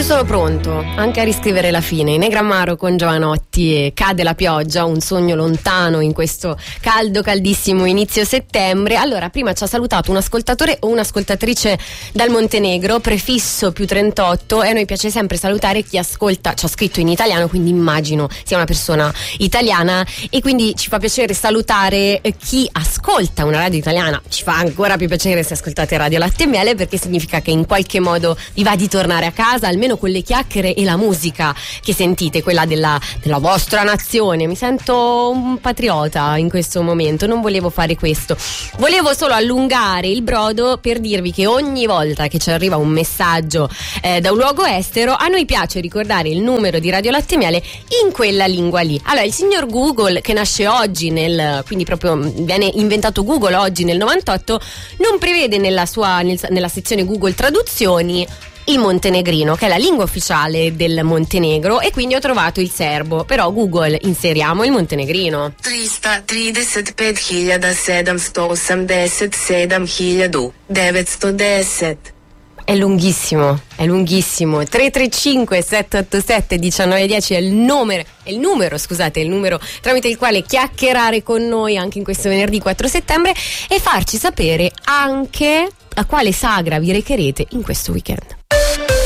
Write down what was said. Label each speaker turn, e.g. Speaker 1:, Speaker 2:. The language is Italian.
Speaker 1: sono pronto anche a riscrivere la fine. In Negrammaro con Giovanotti e Cade la pioggia, un sogno lontano in questo caldo, caldissimo inizio settembre. Allora, prima ci ha salutato un ascoltatore o un'ascoltatrice dal Montenegro, prefisso +38, e a noi piace sempre salutare chi ascolta, ci ha scritto in italiano, quindi immagino sia una persona italiana, e quindi ci fa piacere salutare chi ascolta una radio italiana. Ci fa ancora più piacere se ascoltate Radio Latte e Miele, perché significa che in qualche modo vi va di tornare a casa, almeno con le chiacchiere e la musica che sentite, quella della vostra nazione. Mi sento un patriota in questo momento, non volevo fare questo, volevo solo allungare il brodo per dirvi che ogni volta che ci arriva un messaggio da un luogo estero, a noi piace ricordare il numero di Radio Latte e Miele in quella lingua lì. Allora, il signor Google, che nasce oggi quindi proprio viene inventato Google oggi nel 98, non prevede nella sezione Google Traduzioni il montenegrino, che è la lingua ufficiale del Montenegro, e quindi ho trovato il serbo. Però Google, inseriamo il montenegrino.
Speaker 2: 335.787.910.
Speaker 1: È lunghissimo. 335 787 1910 è il numero tramite il quale chiacchierare con noi anche in questo venerdì 4 settembre e farci sapere anche a quale sagra vi recherete in questo weekend.